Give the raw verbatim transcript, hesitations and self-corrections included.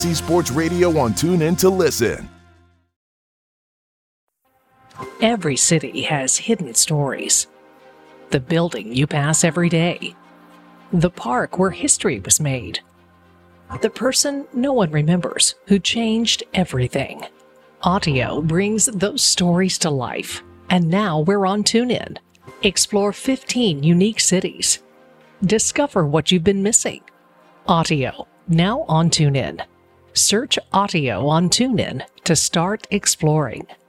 See Sports Radio on TuneIn to listen. Every city has hidden stories. The building you pass every day. The park where history was made. The person no one remembers who changed everything. Audio brings those stories to life. And now we're on TuneIn. Explore fifteen unique cities. Discover what you've been missing. Audio, now on TuneIn. Search Audio on TuneIn to start exploring.